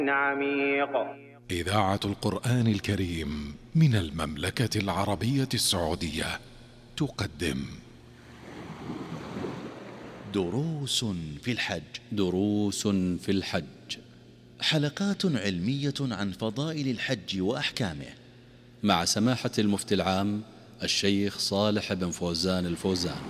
عميق. إذاعة القرآن الكريم من المملكة العربية السعودية تقدم دروس في الحج. دروس في الحج، حلقات علمية عن فضائل الحج وأحكامه، مع سماحة المفتي العام الشيخ صالح بن فوزان الفوزان.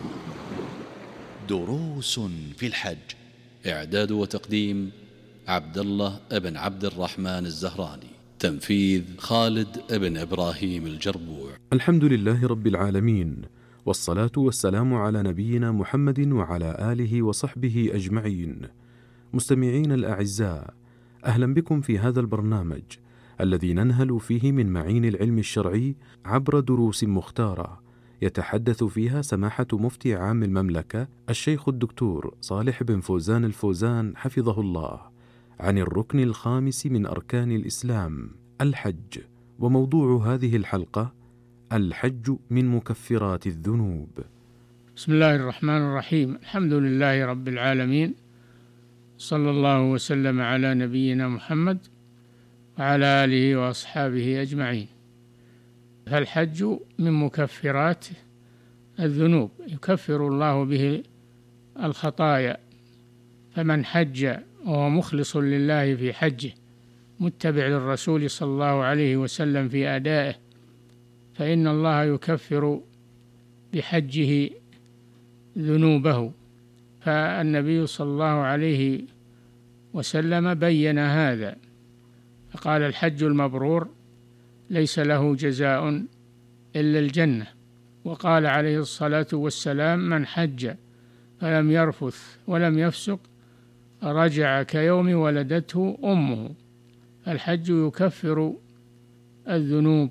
دروس في الحج، إعداد وتقديم عبد الله بن عبد الرحمن الزهراني، تنفيذ خالد بن إبراهيم الجربوع. الحمد لله رب العالمين، والصلاة والسلام على نبينا محمد وعلى آله وصحبه أجمعين. مستمعين الأعزاء، أهلا بكم في هذا البرنامج الذي ننهل فيه من معين العلم الشرعي عبر دروس مختارة يتحدث فيها سماحة مفتي عام المملكة الشيخ الدكتور صالح بن فوزان الفوزان حفظه الله عن الركن الخامس من أركان الإسلام، الحج. وموضوع هذه الحلقة: الحج من مكفرات الذنوب. بسم الله الرحمن الرحيم. الحمد لله رب العالمين، صلى الله وسلم على نبينا محمد وعلى آله وأصحابه أجمعين. فالحج من مكفرات الذنوب، يكفر الله به الخطايا. فمن حج وهو مخلص لله في حجه، متبع للرسول صلى الله عليه وسلم في أدائه، فإن الله يكفر بحجه ذنوبه. فالنبي صلى الله عليه وسلم بين هذا، فقال: الحج المبرور ليس له جزاء إلا الجنة. وقال عليه الصلاة والسلام: من حج فلم يرفث ولم يفسق رجع كيوم ولدته أمه. الحج يكفر الذنوب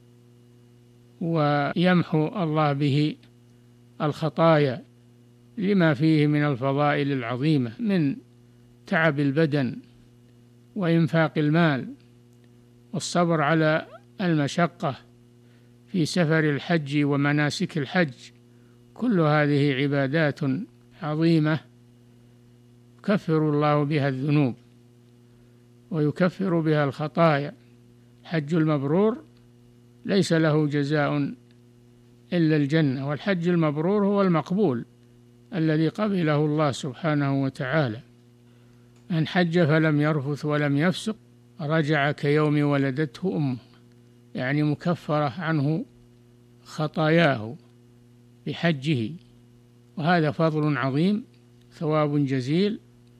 ويمحو الله به الخطايا، لما فيه من الفضائل العظيمة من تعب البدن وإنفاق المال والصبر على المشقة في سفر الحج ومناسك الحج. كل هذه عبادات عظيمة يكفر الله بها الذنوب ويكفر بها الخطايا. الحج المبرور ليس له جزاء إلا الجنة، والحج المبرور هو المقبول الذي قبله الله سبحانه وتعالى. من حج فلم يرفث ولم يفسق رجع كيوم ولدته أمه، يعني مكفرة عنه خطاياه بحجه. وهذا فضل عظيم، ثواب جزيل.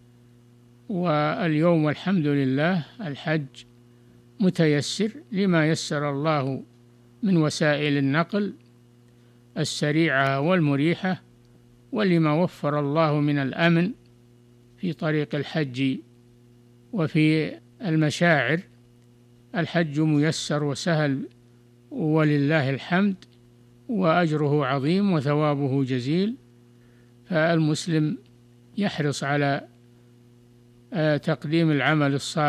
واليوم والحمد لله الحج متيسر لما يسر الله من وسائل النقل السريعة والمريحة، ولما وفر الله من الأمن في طريق الحج وفي المشاعر. الحج ميسر وسهل ولله الحمد، وأجره عظيم وثوابه جزيل. فالمسلم يحرص على تقديم العمل الصالح